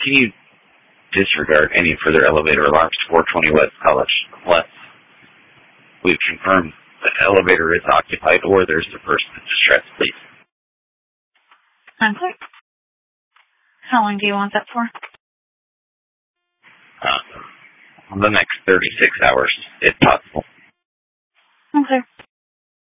Can you disregard any further elevator alarms to 420 West College unless we've confirmed the elevator is occupied or there's a person in distress, please? I'm clear. How long do you want that for? The next 36 hours, if possible. Okay.